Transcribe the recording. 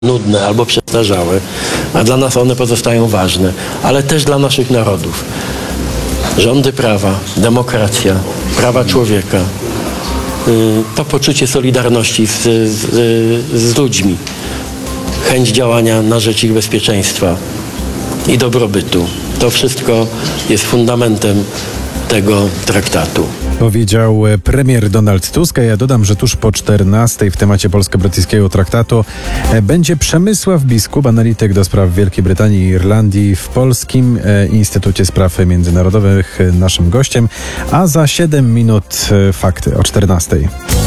nudne albo przestarzałe, a dla nas one pozostają ważne, ale też dla naszych narodów. Rządy prawa, demokracja, prawa człowieka, to poczucie solidarności z ludźmi, chęć działania na rzecz ich bezpieczeństwa i dobrobytu. To wszystko jest fundamentem tego traktatu. Powiedział premier Donald Tusk, a ja dodam, że tuż po 14 w temacie polsko-brytyjskiego traktatu będzie Przemysław Biskup, analityk do spraw Wielkiej Brytanii i Irlandii w Polskim Instytucie Spraw Międzynarodowych, naszym gościem, a za 7 minut fakty o 14.